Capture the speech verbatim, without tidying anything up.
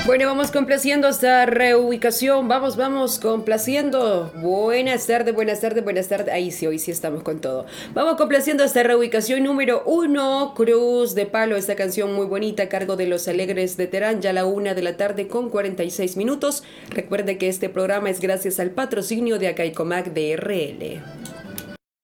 Bueno, vamos complaciendo esta reubicación. Vamos, vamos complaciendo. Buenas tardes, buenas tardes, buenas tardes. Ahí sí, hoy sí estamos con todo. Vamos complaciendo esta reubicación número uno. Cruz de Palo, esta canción muy bonita a cargo de Los Alegres de Terán. Ya a la una de la tarde con cuarenta y seis minutos. Recuerde que este programa es gracias al patrocinio de Acaicomac D R L.